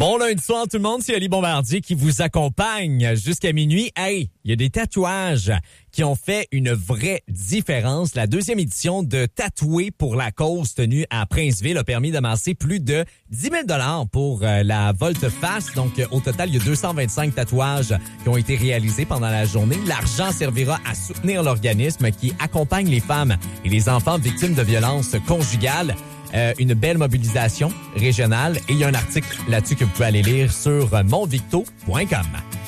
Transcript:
Bon lundi soir tout le monde, c'est Ali Bombardier qui vous accompagne jusqu'à minuit. Hey, il y a des tatouages qui ont fait une vraie différence. La deuxième édition de Tatouer pour la cause tenue à Princeville a permis d'amasser plus de 10 000 $ pour la volte-face. Donc, au total, il y a 225 tatouages qui ont été réalisés pendant la journée. L'argent servira à soutenir l'organisme qui accompagne les femmes et les enfants victimes de violences conjugales. Une belle mobilisation régionale et il y a un article là-dessus que vous pouvez aller lire sur monvicto.com.